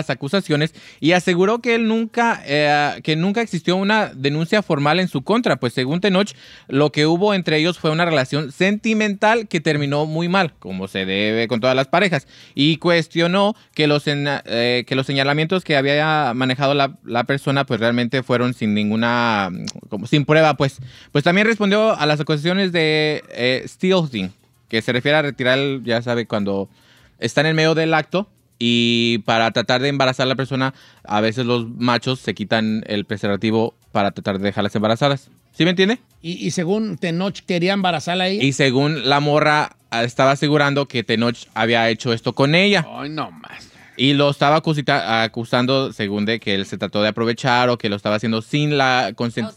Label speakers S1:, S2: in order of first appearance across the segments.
S1: las acusaciones y aseguró que él nunca existió una denuncia formal en su contra, pues según Tenoch, lo que hubo entre ellos fue una relación sentimental que terminó muy mal, como se debe con todas las parejas, y cuestionó que los señalamientos que había manejado la persona pues realmente fueron sin prueba, pues también respondió a las acusaciones de stealthing, que se refiere a retirar, ya sabe, cuando está en el medio del acto y para tratar de embarazar a la persona, a veces los machos se quitan el preservativo para tratar de dejarlas embarazadas. ¿Sí me entiende?
S2: Y según Tenoch quería embarazarla a ella.
S1: Y según la morra estaba asegurando que Tenoch había hecho esto con ella.
S3: Ay, no más.
S1: Y lo estaba acusando, según de que él se trató de aprovechar o que lo estaba haciendo sin la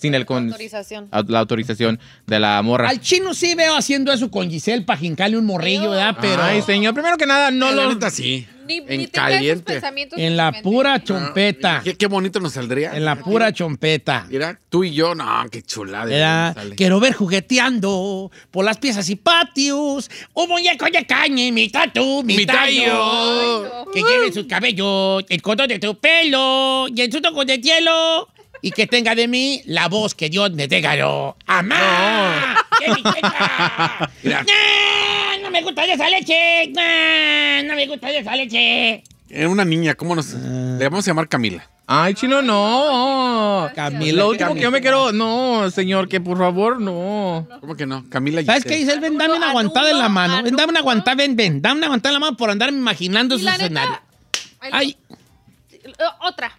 S1: autorización de la morra.
S2: Al chino sí veo haciendo eso con Giselle para jincarle un morrillo, ¿verdad? Pero
S1: ay, señor, primero que nada, no lo...
S3: Neta, sí.
S4: Ni
S3: caliente.
S2: En la pura chompeta.
S3: Qué bonito nos saldría.
S2: En la pura chompeta.
S3: Mira, tú y yo, no, qué chulada.
S2: Era, quiero ver jugueteando por las piezas y patios. Un muñeco de caña, mitad tú, mitad yo. Que lleve su cabello, el cordón de tu pelo y el suto con el hielo. Y que tenga de mí la voz que Dios me regaló. ¡Amá! ¡Qué belleza! ¡No me gusta esa leche! ¡No me gusta esa leche!
S3: Era una niña, ¿cómo nos...? Le vamos a llamar Camila.
S1: Ay, chino, no.
S2: Camila.
S1: Lo último que yo me quiero... No, señor, que por favor, no.
S3: ¿Cómo que no? Camila
S2: ¿Sabes qué dice él? Ven, dame una aguantada en la mano. Ven, dame una aguantada, ven. Dame una aguantada en la mano por andarme imaginando ese escenario. Ay.
S4: Otra.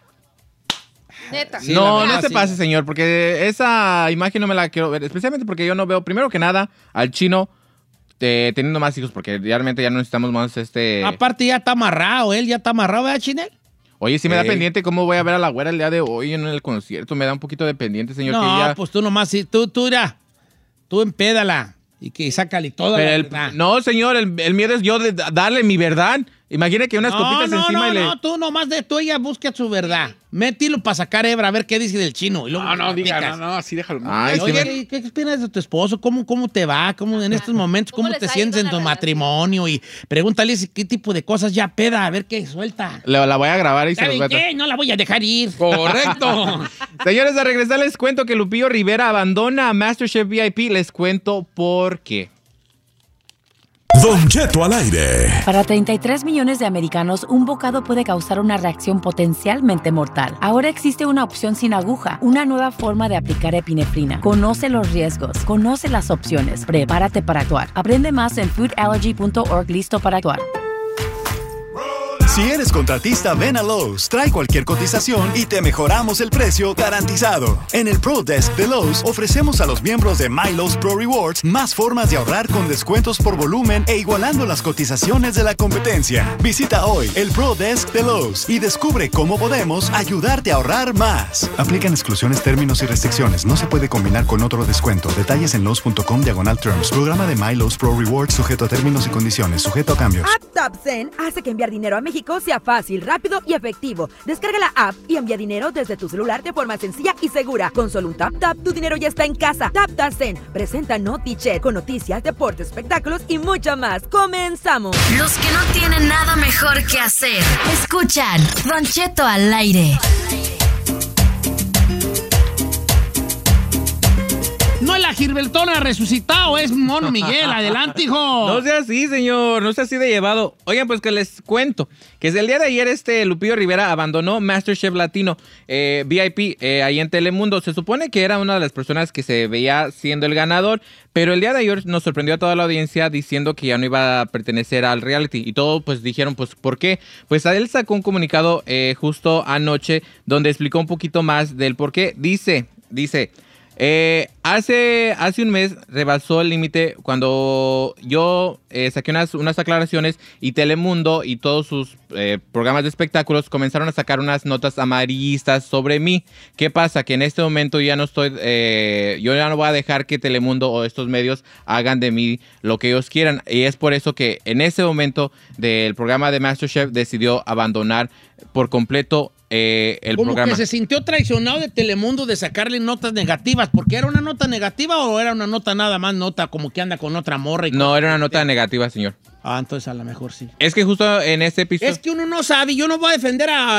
S4: Neta.
S2: Sí,
S1: no,
S2: verdad,
S1: no se
S2: sí.
S1: pase, señor, porque esa imagen no me la quiero ver. Especialmente porque yo no veo, primero que nada, al chino teniendo más hijos, porque realmente ya no necesitamos más
S2: Aparte ya está amarrado, él ya está amarrado, ¿verdad, Chinel?
S1: Oye, sí me da pendiente cómo voy a ver a la güera el día de hoy en el concierto. Me da un poquito de pendiente, señor.
S2: No,
S1: que ya...
S2: pues tú nomás, tú empédala y que sácale toda la verdad.
S1: No, señor, el miedo es yo de darle mi verdad. Imagina que unas copitas encima y le...
S2: No, tú nomás tú ella busca su verdad. Métilo para sacar hebra, a ver qué dice del chino. Y luego
S3: No, así déjalo.
S1: Ay,
S2: oye, ¿qué opinas de tu esposo? ¿Cómo te va? ¿Cómo en estos momentos? ¿Cómo te sientes en tu matrimonio? Y pregúntale qué tipo de cosas ya peda, a ver qué suelta.
S1: La voy a grabar y se los voy a...
S2: ¿Qué? No la voy a dejar ir.
S1: Correcto. Señores, a regresar les cuento que Lupillo Rivera abandona a MasterChef VIP. Les cuento por qué.
S5: Don Cheto al aire.
S6: Para 33 millones de americanos, un bocado puede causar una reacción potencialmente mortal. Ahora existe una opción sin aguja, una nueva forma de aplicar epinefrina. Conoce los riesgos, conoce las opciones, prepárate para actuar. Aprende más en foodallergy.org. Listo para actuar.
S5: Si eres contratista, ven a Lowe's, trae cualquier cotización y te mejoramos el precio garantizado. En el Pro Desk de Lowe's ofrecemos a los miembros de MyLowe's Pro Rewards más formas de ahorrar con descuentos por volumen e igualando las cotizaciones de la competencia. Visita hoy el Pro Desk de Lowe's y descubre cómo podemos ayudarte a ahorrar más. Aplican exclusiones, términos y restricciones. No se puede combinar con otro descuento. Detalles en Lowe's.com/terms. Programa de MyLowe's Pro Rewards sujeto a términos y condiciones. Sujeto a cambios.
S7: TapTapSend hace que enviar dinero a México sea fácil, rápido y efectivo. Descarga la app y envía dinero desde tu celular de forma sencilla y segura. Con solo un tap, tu dinero ya está en casa. TapTapSend presenta NotiChat con noticias, deportes, espectáculos y mucho más. ¡Comenzamos!
S8: Los que no tienen nada mejor que hacer, escuchan Don Cheto al aire.
S2: No es la Gilbertona resucitado, es Mono Miguel. Adelante, hijo.
S1: No sea así, señor. No sea así de llevado. Oigan, pues que les cuento que desde el día de ayer Lupillo Rivera abandonó MasterChef Latino VIP ahí en Telemundo. Se supone que era una de las personas que se veía siendo el ganador, pero el día de ayer nos sorprendió a toda la audiencia diciendo que ya no iba a pertenecer al reality. Y todos pues dijeron, pues, ¿por qué? Pues a él sacó un comunicado justo anoche donde explicó un poquito más del por qué. Dice... Hace un mes rebasó el límite cuando yo saqué unas aclaraciones y Telemundo y todos sus programas de espectáculos comenzaron a sacar unas notas amarillistas sobre mí. ¿Qué pasa? Que en este momento ya no estoy, yo ya no voy a dejar que Telemundo o estos medios hagan de mí lo que ellos quieran. Y es por eso que en ese momento del programa de MasterChef decidió abandonar por completo el
S2: como
S1: programa.
S2: Que se sintió traicionado de Telemundo de sacarle notas negativas, porque era una nota negativa o era una nota nada más nota como que anda con otra morra.
S1: No, era una nota negativa, señor.
S2: Ah, entonces a lo mejor sí.
S1: Es que justo en este episodio...
S2: Es que uno no sabe, yo no voy a defender a